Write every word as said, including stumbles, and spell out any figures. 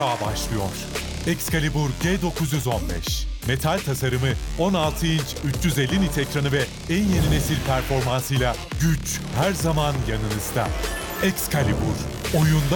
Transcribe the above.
başlıyor. Excalibur G dokuz yüz on beş. Metal tasarımı, on altı inç üç yüz elli nit ekranı ve en yeni nesil performansıyla güç her zaman yanınızda. Excalibur, oyunda